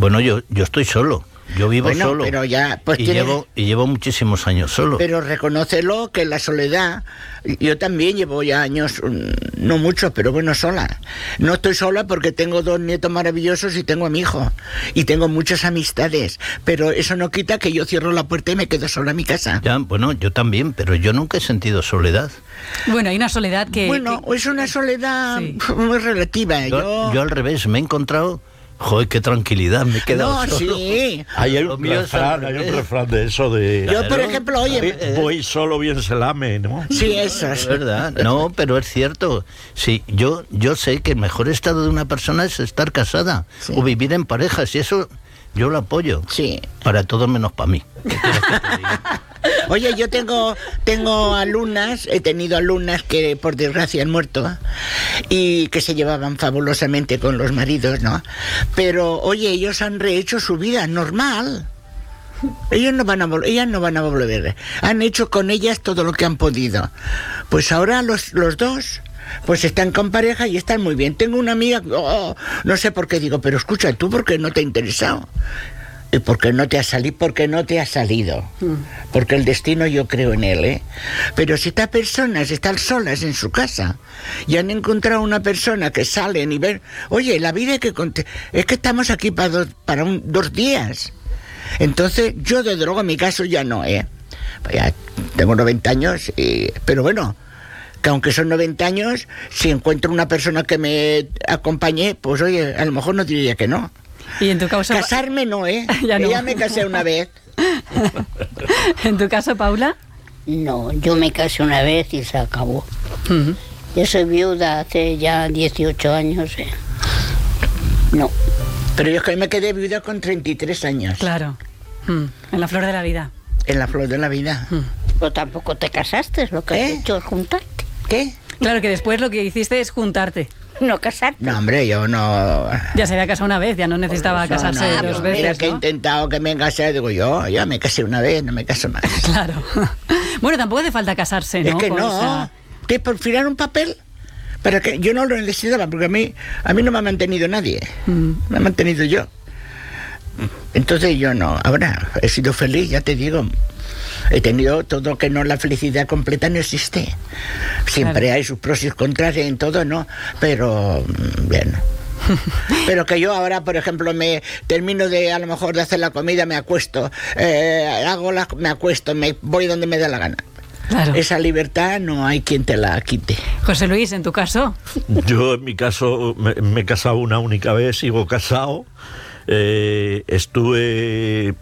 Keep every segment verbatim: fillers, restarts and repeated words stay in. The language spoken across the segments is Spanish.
Bueno, yo, yo estoy solo. Yo vivo bueno, solo. Pero ya, pues y, tiene... llevo, y llevo muchísimos años solo. Pero reconócelo que la soledad, yo también llevo ya años, no muchos, pero bueno, sola. No estoy sola porque tengo dos nietos maravillosos y tengo a mi hijo. Y tengo muchas amistades. Pero eso no quita que yo cierro la puerta y me quedo sola en mi casa. Ya, bueno, yo también, pero yo nunca he sentido soledad. Bueno, hay una soledad que... Bueno, que... es una soledad sí. muy relativa. Yo, yo... yo al revés, me he encontrado... Joder, qué tranquilidad, me he quedado no, solo. Sí. Hay un refrán, hay un refrán de eso de... Yo, por ejemplo, oye... Voy solo, bien se lame, ¿no? Sí, eso es verdad. No, pero es cierto. Sí, yo, yo sé que el mejor estado de una persona es estar casada sí. o vivir en parejas, y eso yo lo apoyo. Sí. Para todos menos para mí. Oye, yo tengo tengo alumnas, he tenido alumnas que por desgracia han muerto y que se llevaban fabulosamente con los maridos, ¿no? Pero, oye, ellos han rehecho su vida normal. Ellos no van a vol- ellas no van a volver. Han hecho con ellas todo lo que han podido. Pues ahora los, los dos... pues están con pareja y están muy bien. Tengo una amiga, oh, no sé por qué digo, pero escucha, ¿tú por qué no te ha interesado? ¿Y por qué no te ha salido? Porque no te ha salido. Mm. Porque el destino yo creo en él, ¿eh? Pero si estas personas están solas en su casa y han encontrado una persona que salen y ven, oye, la vida es que cont- es que estamos aquí para dos, para un, dos días. Entonces, yo desde luego en mi caso ya no, ¿eh? Ya tengo noventa años, y, pero bueno, que aunque son noventa años, si encuentro una persona que me acompañe, pues oye, a lo mejor no diría que no. ¿Y en tu caso? Casarme no, ¿eh? ya, no. ya me casé una vez. ¿En tu caso, Paula? No, yo me casé una vez y se acabó. Uh-huh. Yo soy viuda hace ya dieciocho años. ¿eh? No. Pero yo es que me quedé viuda con treinta y tres años. Claro. Mm. En la flor de la vida. En la flor de la vida. Mm. Pero tampoco te casaste, lo que ¿Eh? has hecho es juntarte. ¿Qué? Claro, que después lo que hiciste es juntarte. No casarte. No, hombre, yo no... Ya se había casado una vez, ya no necesitaba pues casarse no, dos veces, mira que ¿no? he intentado que me casara, digo yo, ya me casé una vez, no me caso más. Claro. Bueno, tampoco hace falta casarse, ¿no? Es que Por no, esa... que por firmar un papel, para que yo no lo necesitaba, porque a mí, a mí no me ha mantenido nadie, mm. me ha mantenido yo. Entonces yo no, ahora he sido feliz, ya te digo. He tenido todo, que no, la felicidad completa no existe. Siempre claro. hay sus pros y sus contras en todo, ¿no? Pero, bien. Pero que yo ahora, por ejemplo, me termino de, a lo mejor, de hacer la comida, me acuesto, eh, hago la, me acuesto, me voy donde me da la gana. Claro. Esa libertad no hay quien te la quite. José Luis, ¿en tu caso? Yo, en mi caso, me, me he casado una única vez, sigo casado. Eh, estuve,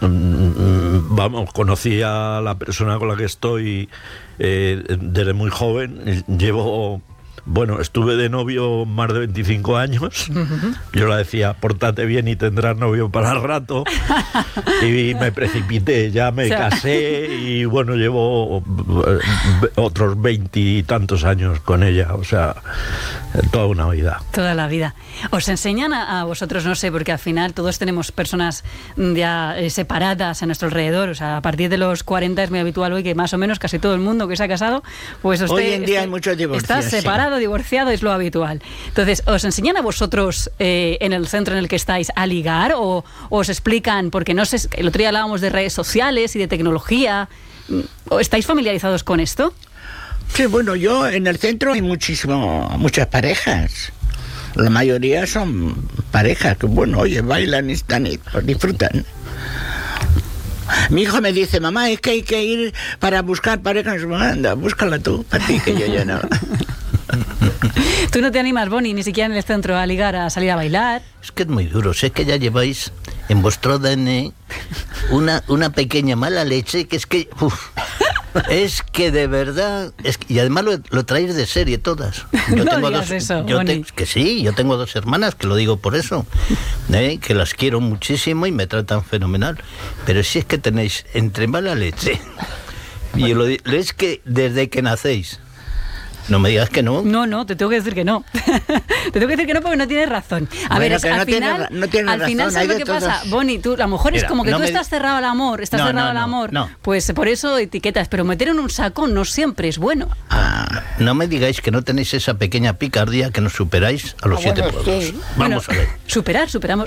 vamos, conocí a la persona con la que estoy eh, desde muy joven. Llevo, bueno, estuve de novio más de veinticinco años. Uh-huh. Yo le decía, pórtate bien y tendrás novio para el rato. Y me precipité, ya me o sea... casé y bueno, llevo otros veintitantos años con ella, o sea, toda una vida. Toda la vida. ¿Os enseñan a, a vosotros, no sé, porque al final todos tenemos personas ya eh, separadas a nuestro alrededor, o sea, a partir de los cuarenta es muy habitual hoy que más o menos casi todo el mundo que se ha casado, pues usted, hoy en día este, hay muchos divorcios. Está separado, sí. divorciado, es lo habitual. Entonces, ¿os enseñan a vosotros eh, en el centro en el que estáis a ligar o, o os explican, porque no sé, el otro día hablábamos de redes sociales y de tecnología, ¿estáis familiarizados con esto? Sí, bueno, yo en el centro hay muchísimo, muchas parejas. La mayoría son parejas que, bueno, oye, bailan y están y disfrutan. Mi hijo me dice, mamá, es que hay que ir para buscar parejas. Anda, búscala tú, para ti, que yo ya no. ¿Tú no te animas, Boni, ni siquiera en el centro a ligar, a salir a bailar? Es que es muy duro, sé que ya lleváis en vuestro A D N una, una pequeña mala leche que es que... Uf, es que de verdad... Es que, y además lo, lo traéis de serie todas. Yo no tengo digas dos, eso, yo Boni. te, que sí, yo tengo dos hermanas, que lo digo por eso, ¿eh? Que las quiero muchísimo y me tratan fenomenal. Pero si es que tenéis entre mala leche... Y lo, es que desde que nacéis... No me digas que no. No, no, te tengo que decir que no. Te tengo que decir que no porque no tienes razón. A bueno, ver, es, que al no final, tiene, no tiene al razón, final ¿sabes lo que todos... pasa? Boni, tú, a lo mejor Mira, es como que no tú me... estás cerrado al amor, estás no, cerrado no, no, al amor, no. Pues por eso etiquetas, pero meter en un saco no siempre es bueno. Ah, no me digáis que no tenéis esa pequeña picardía que nos superáis a los ah, siete bueno, pueblos. Sí. Vamos bueno, a ver. Superar, superamos.